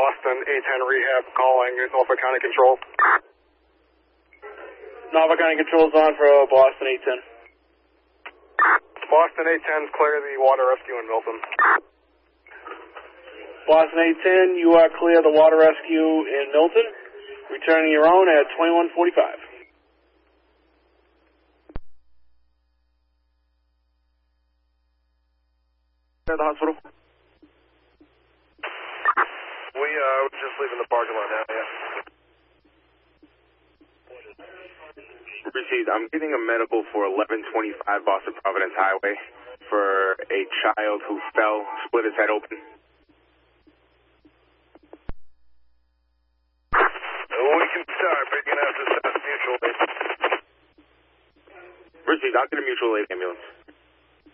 Boston 810 Rehab calling Norfolk County Control. Norfolk County Control's on for Boston 810. Boston 810's clear the water rescue in Milton. Boston 810, you are clear the water rescue in Milton. Returning your own at 2145. At the hospital? We're just leaving the parking lot now, yeah. Received. I'm getting a medical for 1125 Boston Providence Highway for a child who fell, split his head open. We can start, but you're going to have to set mutual aid. Received. I'll get a mutual aid ambulance.